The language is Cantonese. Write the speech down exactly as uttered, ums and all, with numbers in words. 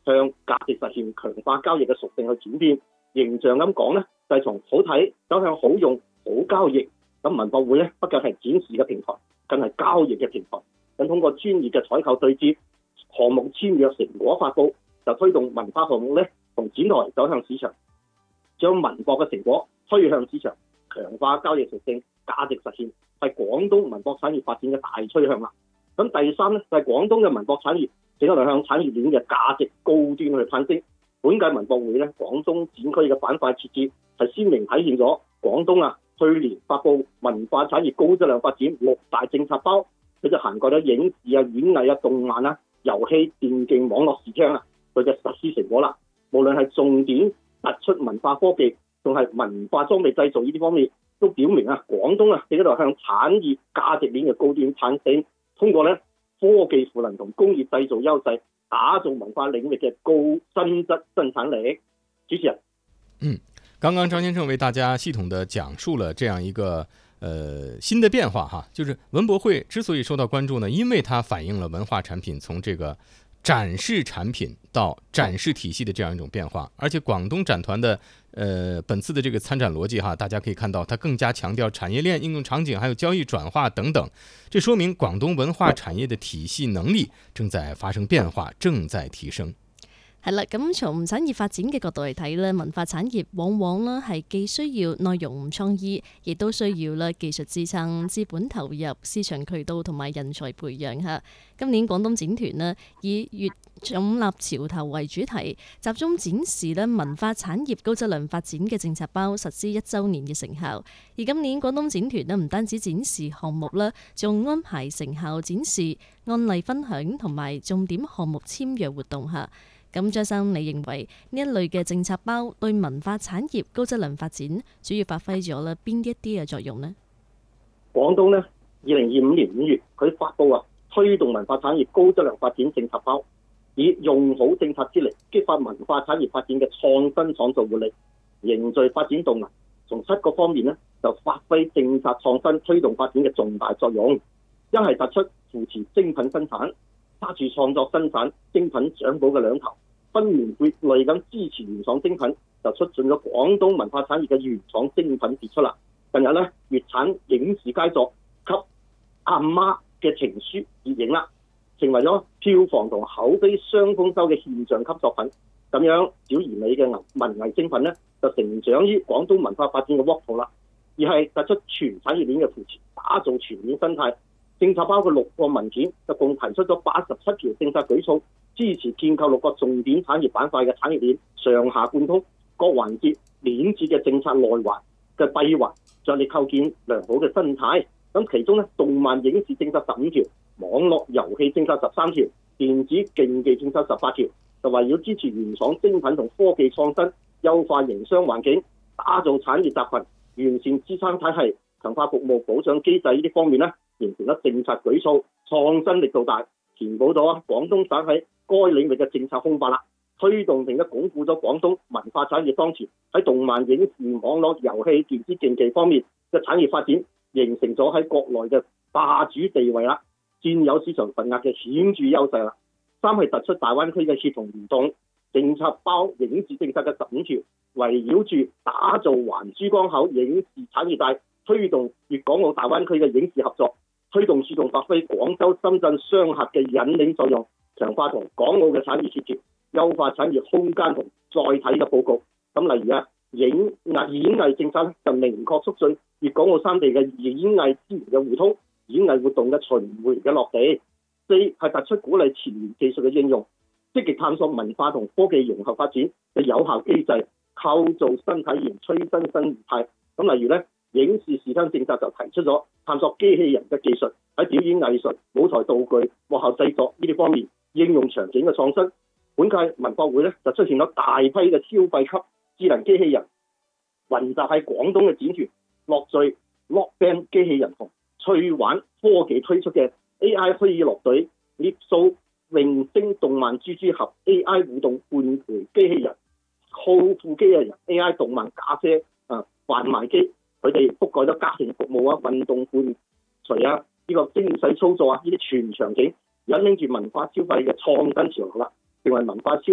向價值實現強化交易嘅屬性去轉變。形象咁講咧，就係、是、從好睇走向好用、好交易。咁文博會咧，不僅係展示嘅平台，更係交易嘅平台。咁通過專業嘅採購對接、項目簽約、成果發佈，就推動文化項目咧從展台走向市場，將文博嘅成果推向市場，強化交易屬性、價值實現，係廣東文博產業發展嘅大趨向啦。咁第三咧就係、是、廣東嘅文博產業正喺度向產業鏈嘅價值高端去攀升。本屆文博會咧，廣東展區嘅板塊設置係鮮明體現咗廣東啊去年發布文化產業高質量發展六大政策包，佢就涵蓋咗影視啊、演藝啊、動漫啊、遊戲、電競、網絡視聽啊，佢嘅實施成果啦。無論係重點突出文化科技，仲係文化裝備製造呢啲方面，都表明啊，廣東啊喺度向產業價值鏈嘅高端攀升，通過咧科技賦能同工業製造優勢，打造文化領域嘅高增質生產力。主持人， 嗯，剛剛張先生為大家系統地講述了這樣一個呃新的變化哈，就是文博會之所以受到關注呢，因為它反映了文化產品從這個展示產品到展示體系的這樣一種變化，而且廣東展團的呃本次的這個參展邏輯哈，大家可以看到它更加強調產業鏈應用場景，還有交易轉化等等，這說明廣東文化產業的體系能力正在發生變化，正在提升。 係啦，咁從產業發展嘅角度嚟睇咧，文化產業往往咧係既需要內容創意，亦都需要咧技術支撐、資本投入、市場渠道同埋人才培養嚇。今年廣東展團咧以粵總立潮頭為主題，集中展示咧文化產業高質量發展嘅政策包實施一週年嘅成效。而今年廣東展團咧唔單止展示項目啦，仲安排成效展示、案例分享同埋重點項目簽約活動嚇。咁張生，你認為呢一類嘅政策包對文化產業高質量發展主要發揮咗咧邊一啲嘅作用呢？ 廣東呢，二零二五年五月佢發布啊推動文化產業高質量發展政策包，以用好政策之力激發文化產業發展嘅創新創造活力，凝聚發展動能。從七個方面呢，就發揮政策創新推動發展嘅重大作用。一係突出扶持精品生產，揸住創作生產精品掌寶嘅兩頭，分門別類咁支持原創精品，就促進咗廣東文化產業嘅原創精品傑出啦。近日咧，粵產影視佳作《給阿媽嘅情書》熱映啦，成為咗票房同口碑雙豐收嘅現象級作品。咁樣小而美嘅文藝精品咧，就成長於廣東文化發展嘅沃土啦。而係突出全產業鏈嘅扶持，打造全面生態。政策包括六個文件，就共提出咗八十七條政策舉措，支持建構六個重點產業板塊嘅產業鏈上下貫通，各環節鏈接嘅政策內環嘅閉環，着力構建良好嘅生態。咁其中咧，動漫影視政策十五條，網絡遊戲政策十三條，電子競技政策十八條，就圍繞支持原廠精品同科技創新，優化營商環境，打造產業集群，完善支撐體系，強化服務保障機制呢啲方面咧，形成咗政策舉措，創新力度大，填補咗廣東省喺該領域嘅政策空白啦，推動並且鞏固咗廣東文化產業當前喺動漫影視、網絡遊戲、電子競技方面嘅產業發展，形成咗喺國內嘅霸主地位啦，佔有市場份額嘅顯著優勢啦。三係突出大灣區嘅協同聯動，政策包影視政策嘅十五條，圍繞住打造環珠江口影視產業帶，推動粵港澳大灣區嘅影視合作，推動主動發揮廣州、深圳雙核嘅引領作用，強化同港澳嘅產業協調，優化產業空間同載體嘅佈局。咁例如啊，影藝演藝政策咧就明確促進粵港澳三地嘅演藝資源嘅互通，演藝活動嘅巡迴嘅落地。四係突出鼓勵前沿技術嘅應用，積極探索文化同科技融合發展嘅有效機制，構造新體驗，催生新業態。咁例如咧，影視視聽政策就提出咗探索機器人嘅技術喺表演藝術、舞台道具、幕後製作呢啲方面應用場景嘅創新。本屆文博會咧就出現咗大批嘅消費級智能機器人雲集喺廣東嘅展團，樂聚 Lockband 機器人同趣玩科技推出嘅 A I 虛擬樂隊 Lipso 榮星動漫豬豬俠 A I 互動伴陪機器人、酷富機器人 A I 動漫咖啡啊販賣機，佢哋覆蓋咗家庭服務啊、運動伴隨啊、呢個精細操作啊呢啲全場景，引領住文化消費嘅創新潮流啦，成為文化消